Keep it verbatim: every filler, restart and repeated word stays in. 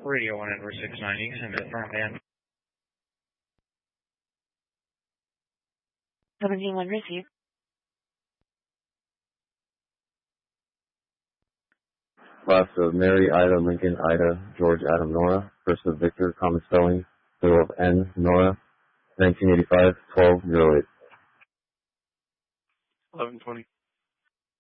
Radio one Edward six ninety, send it front man. seventeen one receive. Class of Mary, Ida, Lincoln, Ida, George, Adam, Nora. First of Victor, common spelling. Middle of N, Nora. nineteen eighty-five, twelve oh eight. eleven twenty.